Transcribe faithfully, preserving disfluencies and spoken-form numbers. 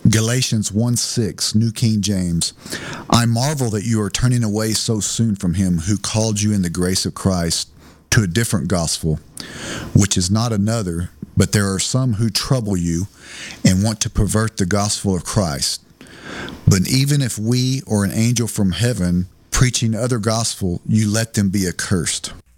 Galatians one six, New King James. I marvel that you are turning away so soon from him who called you in the grace of Christ to a different gospel, which is not another, but there are some who trouble you and want to pervert the gospel of Christ. But even if we or an angel from heaven preaching other gospel, you let them be accursed.